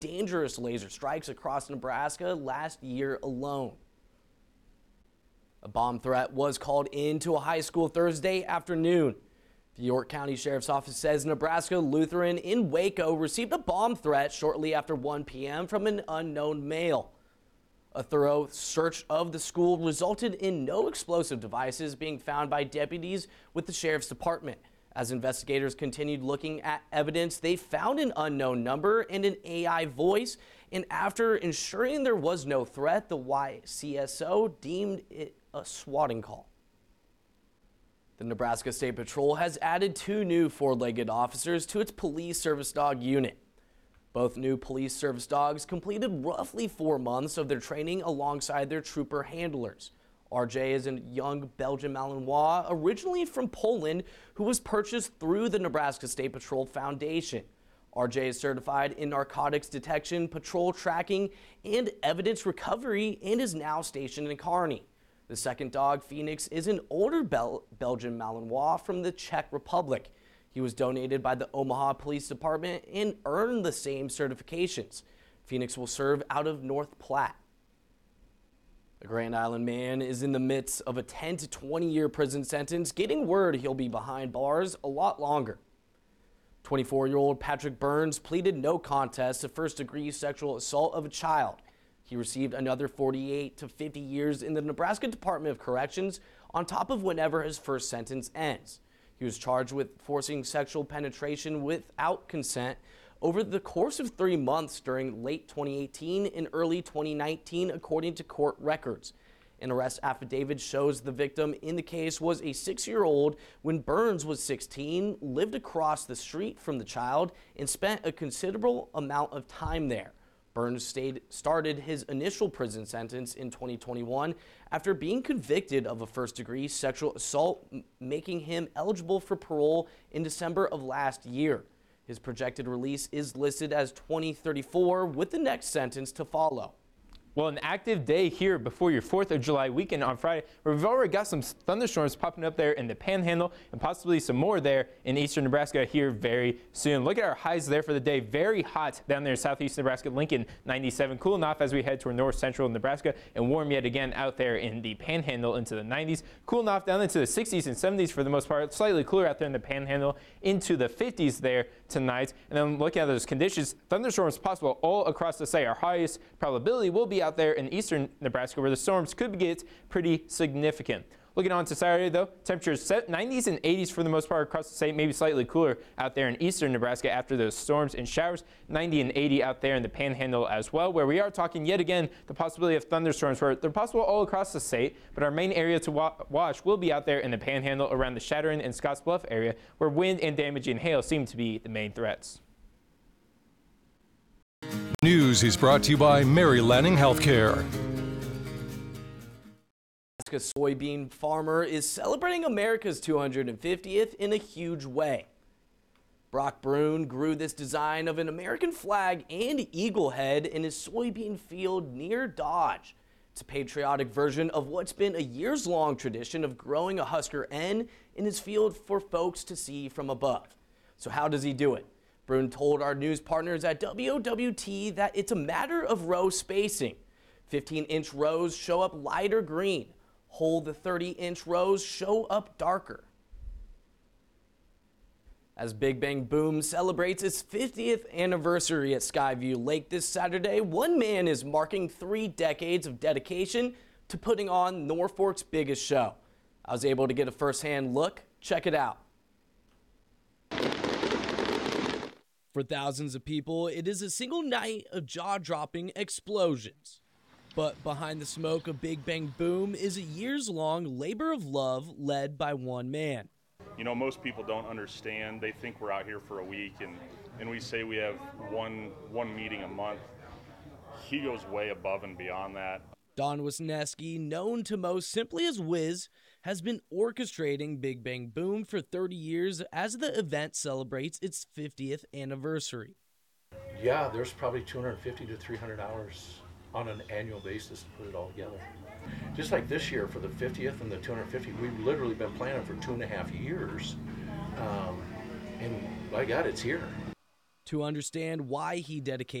dangerous laser strikes across Nebraska last year alone. A bomb threat was called into a high school Thursday afternoon. The York County Sheriff's Office says Nebraska Lutheran in Waco received a bomb threat shortly after 1 p.m. from an unknown male. A thorough search of the school resulted in no explosive devices being found by deputies with the Sheriff's Department. As investigators continued looking at evidence, they found an unknown number and an AI voice, and after ensuring there was no threat, the YCSO deemed it a swatting call. The Nebraska State Patrol has added 2 new 4-legged officers to its police service dog unit. Both new police service dogs completed roughly 4 months of their training alongside their trooper handlers. RJ is a young Belgian Malinois, originally from Poland, who was purchased through the Nebraska State Patrol Foundation. RJ is certified in narcotics detection, patrol tracking, and evidence recovery and is now stationed in Kearney. The second dog, Phoenix, is an older Belgian Malinois from the Czech Republic. He was donated by the Omaha Police Department and earned the same certifications. Phoenix will serve out of North Platte. A Grand Island man is in the midst of a 10 to 20-year prison sentence, getting word he'll be behind bars a lot longer. 24-year-old Patrick Burns pleaded no contest to first-degree sexual assault of a child. He received another 48 to 50 years in the Nebraska Department of Corrections on top of whenever his first sentence ends. He was charged with forcing sexual penetration without consent over the course of 3 months during late 2018 and early 2019, according to court records. An arrest affidavit shows the victim in the case was a 6-year-old when Burns was 16, lived across the street from the child, and spent a considerable amount of time there. Burns started his initial prison sentence in 2021 after being convicted of a first-degree sexual assault, making him eligible for parole in December of last year. His projected release is listed as 2034, with the next sentence to follow. Well, an active day here before your 4th of July weekend on Friday, where we've already got some thunderstorms popping up there in the Panhandle and possibly some more there in eastern Nebraska here very soon. Look at our highs there for the day. Very hot down there in southeast Nebraska, Lincoln 97. Cooling off as we head toward north central Nebraska, and warm yet again out there in the Panhandle into the 90s. Cooling off down into the 60s and 70s for the most part. Slightly cooler out there in the Panhandle into the 50s there tonight. And then looking at those conditions, thunderstorms possible all across the state. Our highest probability will be out there in eastern Nebraska, where the storms could get pretty significant. Looking on to Saturday, though, temperatures set 90s and 80s for the most part across the state, maybe slightly cooler out there in eastern Nebraska after those storms and showers. 90 and 80 out there in the Panhandle as well, where we are talking yet again the possibility of thunderstorms where they're possible all across the state, but our main area to watch will be out there in the Panhandle around the Shattern and Scottsbluff area, where wind and damaging hail seem to be the main threats. News is brought to you by Mary Lanning Healthcare. A soybean farmer is celebrating America's 250th in a huge way. Brock Brune grew this design of an American flag and eagle head in his soybean field near Dodge. It's a patriotic version of what's been a years-long tradition of growing a Husker N in his field for folks to see from above. So how does he do it? Brune told our news partners at WOWT that it's a matter of row spacing. 15-inch rows show up lighter green. Whole the 30-inch rows show up darker. As Big Bang Boom celebrates its 50th anniversary at Skyview Lake this Saturday, one man is marking 3 decades of dedication to putting on Norfolk's biggest show. I was able to get a first-hand look. Check it out. For thousands of people, it is a single night of jaw-dropping explosions. But behind the smoke of Big Bang Boom is a years-long labor of love led by one man. You know, most people don't understand. They think we're out here for a week, and we say we have one meeting a month. He goes way above and beyond that. Don Wisniewski, known to most simply as Wiz, has been orchestrating Big Bang Boom for 30 years as the event celebrates its 50th anniversary. Yeah, there's probably 250 to 300 hours on an annual basis to put it all together. Just like this year for the 50th and the 250, we've literally been planning for 2.5 years. And by God, it's here. To understand why he dedicated